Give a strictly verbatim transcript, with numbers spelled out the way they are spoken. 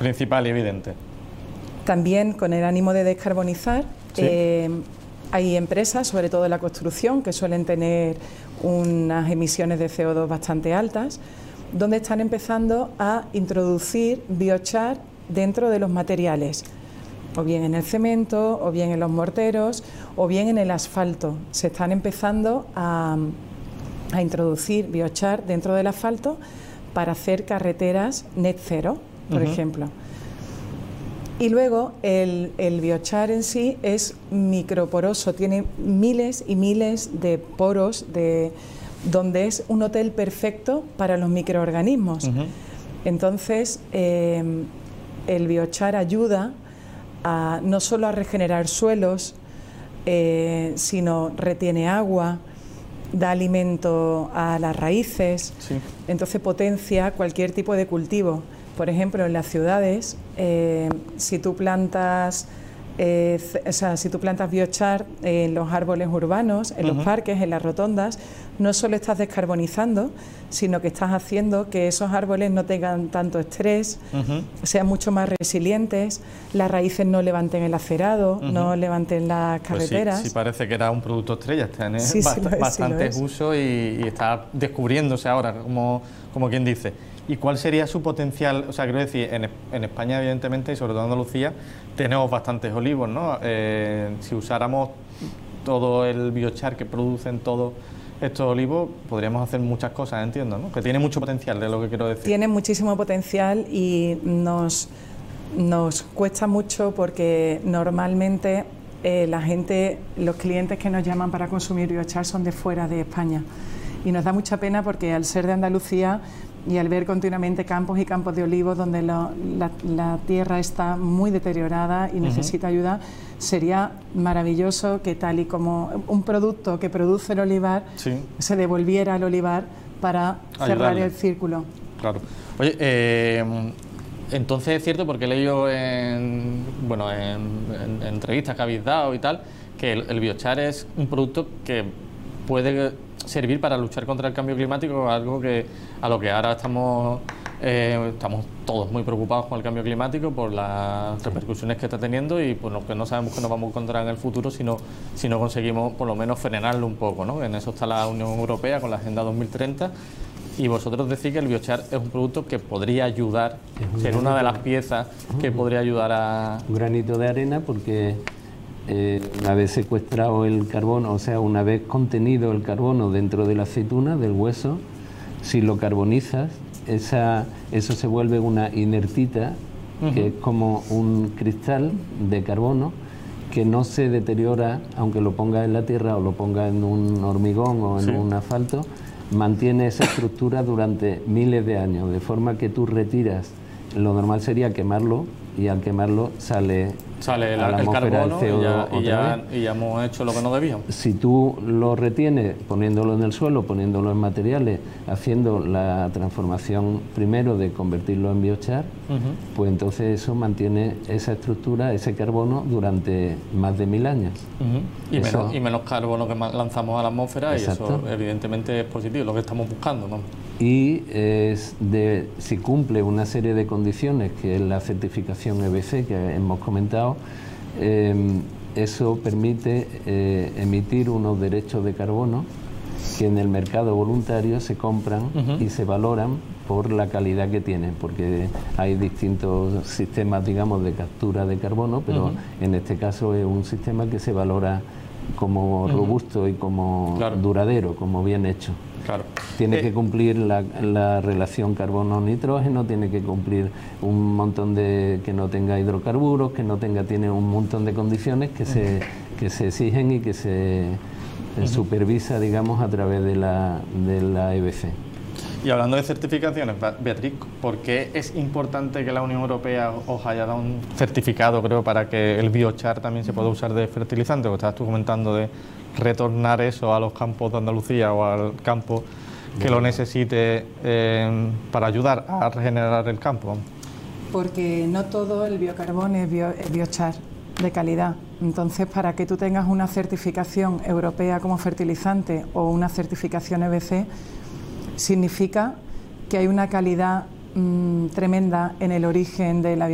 principal y evidente. También con el ánimo de descarbonizar, ¿sí? eh, hay empresas, sobre todo en la construcción, que suelen tener unas emisiones de C O dos bastante altas, donde están empezando a introducir biochar dentro de los materiales, o bien en el cemento, o bien en los morteros, o bien en el asfalto. Se están empezando a, a introducir biochar dentro del asfalto para hacer carreteras net cero, por uh-huh. ejemplo. Y luego el, el biochar en sí es microporoso, tiene miles y miles de poros, de, donde es un hotel perfecto para los microorganismos. Uh-huh. Entonces, eh, el biochar ayuda a, no solo a regenerar suelos, eh, sino retiene agua, da alimento a las raíces, sí. Entonces potencia cualquier tipo de cultivo. Por ejemplo, en las ciudades, eh, si tú plantas, eh, o sea, si tú plantas biochar en los árboles urbanos, en uh-huh. los parques, en las rotondas, no solo estás descarbonizando, sino que estás haciendo que esos árboles no tengan tanto estrés, uh-huh. sean mucho más resilientes, las raíces no levanten el acerado, uh-huh. no levanten las carreteras. Pues sí, sí, parece que era un producto estrella, tiene sí, bast- sí, bastantes sí usos y, y está descubriéndose ahora, como, como quien dice. ¿Y cuál sería su potencial? O sea, quiero decir, en, en España, evidentemente, y sobre todo en Andalucía, tenemos bastantes olivos, ¿no? Eh, si usáramos todo el biochar que producen todos estos olivos, podríamos hacer muchas cosas, entiendo, ¿no? Que tiene mucho potencial, de lo que quiero decir. Tiene muchísimo potencial y nos, nos cuesta mucho porque normalmente eh, la gente, los clientes que nos llaman para consumir biochar son de fuera de España. Y nos da mucha pena porque al ser de Andalucía y al ver continuamente campos y campos de olivos donde lo, la, la tierra está muy deteriorada y necesita uh-huh. ayuda, sería maravilloso que tal y como un producto que produce el olivar sí. se devolviera al olivar para cerrar Ayudarle. el círculo. Claro. Oye, eh, entonces es cierto, porque he leído en, bueno, en, en, en entrevistas que habéis dado y tal, que el, el biochar es un producto que puede servir para luchar contra el cambio climático, algo que a lo que ahora estamos eh, estamos todos muy preocupados con el cambio climático por las repercusiones que está teniendo y por lo que no sabemos que nos vamos a encontrar en el futuro si no, si no conseguimos por lo menos frenarlo un poco, ¿no? En eso está la Unión Europea con la Agenda dos mil treinta y vosotros decís que el biochar es un producto que podría ayudar, ser una de las piezas que podría ayudar a... Un granito de arena porque... Eh, una vez secuestrado el carbono, o sea, una vez contenido el carbono dentro de la aceituna, del hueso, si lo carbonizas, esa, eso se vuelve una inertita, uh-huh. que es como un cristal de carbono que no se deteriora, aunque lo pongas en la tierra o lo pongas en un hormigón o en sí. un asfalto, mantiene esa estructura durante miles de años, de forma que tú retiras, lo normal sería quemarlo, y al quemarlo sale, sale el, el carbono el y, ya, y, ya, y ya hemos hecho lo que no debíamos. Si tú lo retienes poniéndolo en el suelo, poniéndolo en materiales, haciendo la transformación primero de convertirlo en biochar, uh-huh. pues entonces eso mantiene esa estructura, ese carbono durante más de mil años. Uh-huh. Y, eso, menos, y menos carbono que lanzamos a la atmósfera exacto. Y eso evidentemente es positivo, lo que estamos buscando, ¿no? Y es de, si cumple una serie de condiciones, que es la certificación E B C que hemos comentado, eh, eso permite eh, emitir unos derechos de carbono que en el mercado voluntario se compran uh-huh. y se valoran por la calidad que tienen, porque hay distintos sistemas, digamos, de captura de carbono, pero uh-huh. en este caso es un sistema que se valora como uh-huh. robusto y como claro. duradero, como bien hecho. Claro. Tiene eh, que cumplir la, la relación carbono-nitrógeno, tiene que cumplir un montón de... que no tenga hidrocarburos, que no tenga... tiene un montón de condiciones que, uh-huh. se, que se exigen y que se uh-huh. supervisa, digamos, a través de la, de la E B C. Y hablando de certificaciones, Beatriz, ¿por qué es importante que la Unión Europea os haya dado un certificado, creo, para que el biochar también se pueda usar de fertilizante? Porque estabas tú comentando de retornar eso a los campos de Andalucía o al campo que lo necesite eh, para ayudar a regenerar el campo. Porque no todo el biocarbón es, bio, es biochar de calidad. Entonces, para que tú tengas una certificación europea como fertilizante o una certificación E B C, significa que hay una calidad mmm, tremenda en el origen de la